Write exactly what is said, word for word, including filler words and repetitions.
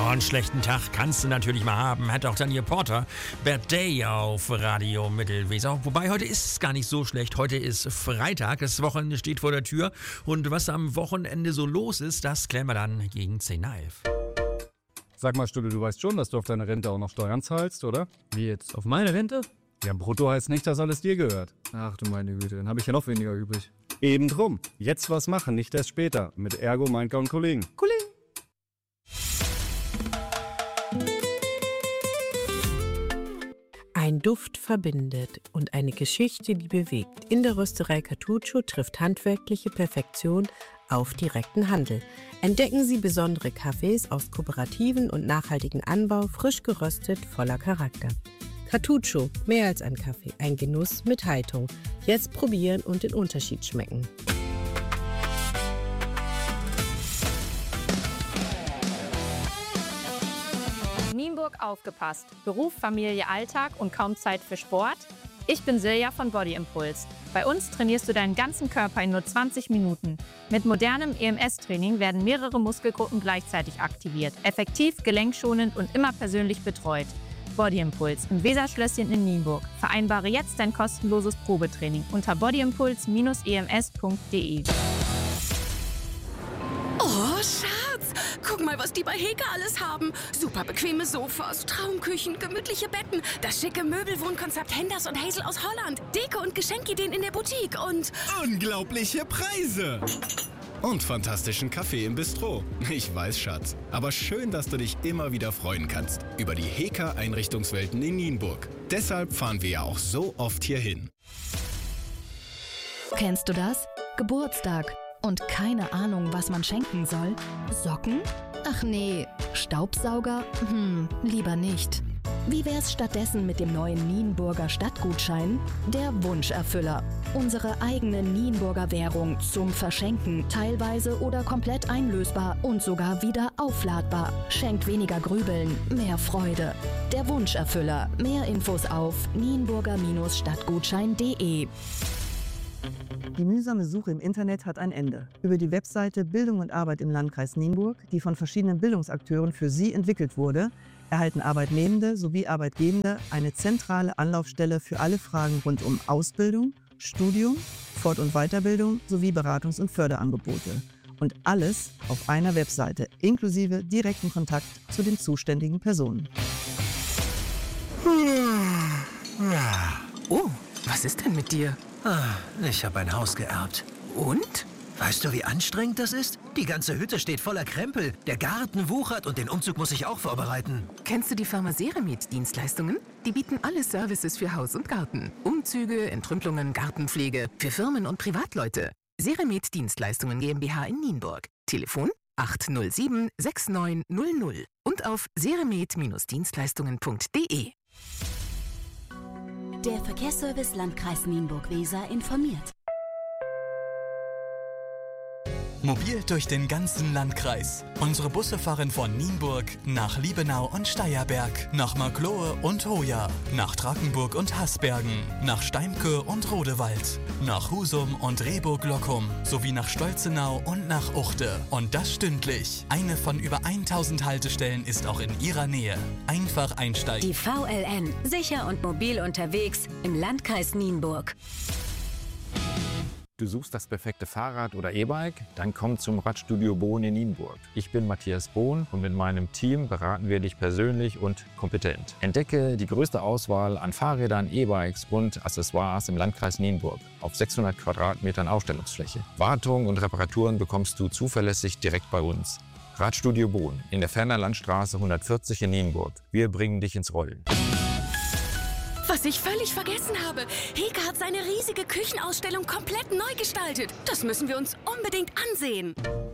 einen schlechten Tag kannst du natürlich mal haben, hat auch Daniel Porter, Bad Day auf Radio Mittelweser. Wobei, heute ist es gar nicht so schlecht. Heute ist Freitag, das Wochenende steht vor der Tür. Und was am Wochenende so los ist, das klären wir dann gegen zehn nach elf. Sag mal, Stulle, du weißt schon, dass du auf deine Rente auch noch Steuern zahlst, oder? Wie jetzt? Auf meine Rente? Ja, brutto heißt nicht, dass alles dir gehört. Ach du meine Güte, dann habe ich ja noch weniger übrig. Eben drum. Jetzt was machen, nicht erst später. Mit Ergo, Meinker und Kollegen. Kollegen! Ein Duft verbindet und eine Geschichte, die bewegt. In der Rösterei Cartuccio trifft handwerkliche Perfektion auf direkten Handel. Entdecken Sie besondere Kaffees aus kooperativen und nachhaltigen Anbau, frisch geröstet, voller Charakter. Cartuccio, mehr als ein Kaffee, ein Genuss mit Haltung. Jetzt probieren und den Unterschied schmecken. Nienburg aufgepasst. Beruf, Familie, Alltag und kaum Zeit für Sport? Ich bin Silja von Body Impulse. Bei uns trainierst du deinen ganzen Körper in nur zwanzig Minuten. Mit modernem E M S-Training werden mehrere Muskelgruppen gleichzeitig aktiviert. Effektiv, gelenkschonend und immer persönlich betreut. Body Impulse im Weserschlösschen in Nienburg. Vereinbare jetzt dein kostenloses Probetraining unter bodyimpuls Bindestrich e m s punkt d e. Oh, Schatz, guck mal, was die bei Heka alles haben. Super bequeme Sofas, Traumküchen, gemütliche Betten, das schicke Möbelwohnkonzept Henders und Hazel aus Holland, Deko- und Geschenkideen in der Boutique und... unglaubliche Preise! Und fantastischen Kaffee im Bistro. Ich weiß, Schatz. Aber schön, dass du dich immer wieder freuen kannst über die Heka-Einrichtungswelten in Nienburg. Deshalb fahren wir ja auch so oft hierhin. Kennst du das? Geburtstag. Und keine Ahnung, was man schenken soll? Socken? Ach nee. Staubsauger? Hm, lieber nicht. Wie wär's stattdessen mit dem neuen Nienburger Stadtgutschein? Der Wunscherfüller. Unsere eigene Nienburger Währung zum Verschenken, teilweise oder komplett einlösbar und sogar wieder aufladbar. Schenkt weniger Grübeln, mehr Freude. Der Wunscherfüller. Mehr Infos auf nienburger Stadtgutschein punkt de. Die mühsame Suche im Internet hat ein Ende. Über die Webseite Bildung und Arbeit im Landkreis Nienburg, die von verschiedenen Bildungsakteuren für Sie entwickelt wurde, erhalten Arbeitnehmende sowie Arbeitgebende eine zentrale Anlaufstelle für alle Fragen rund um Ausbildung, Studium, Fort- und Weiterbildung sowie Beratungs- und Förderangebote. Und alles auf einer Webseite, inklusive direkten Kontakt zu den zuständigen Personen. Oh, was ist denn mit dir? Ah, ich habe ein Haus geerbt. Und? Weißt du, wie anstrengend das ist? Die ganze Hütte steht voller Krempel, der Garten wuchert und den Umzug muss ich auch vorbereiten. Kennst du die Firma Seremet Dienstleistungen? Die bieten alle Services für Haus und Garten. Umzüge, Entrümpelungen, Gartenpflege, für Firmen und Privatleute. Seremet Dienstleistungen GmbH in Nienburg. Telefon acht null sieben sechs neun null null und auf seremet Dienstleistungen punkt de. Der Verkehrsservice Landkreis Nienburg-Weser informiert. Mobil durch den ganzen Landkreis. Unsere Busse fahren von Nienburg nach Liebenau und Steierberg, nach Marklohe und Hoya, nach Drakenburg und Hasbergen, nach Steimke und Rodewald, nach Husum und Rehburg-Lockum, sowie nach Stolzenau und nach Uchte. Und das stündlich. Eine von über tausend Haltestellen ist auch in Ihrer Nähe. Einfach einsteigen. Die V L N, sicher und mobil unterwegs im Landkreis Nienburg. Du suchst das perfekte Fahrrad oder E-Bike? Dann komm zum Radstudio Bohn in Nienburg. Ich bin Matthias Bohn und mit meinem Team beraten wir dich persönlich und kompetent. Entdecke die größte Auswahl an Fahrrädern, E-Bikes und Accessoires im Landkreis Nienburg auf sechshundert Quadratmetern Ausstellungsfläche. Wartung und Reparaturen bekommst du zuverlässig direkt bei uns. Radstudio Bohn in der Ferner Landstraße hundertvierzig in Nienburg. Wir bringen dich ins Rollen. Was ich völlig vergessen habe. Heka hat seine riesige Küchenausstellung komplett neu gestaltet. Das müssen wir uns unbedingt ansehen.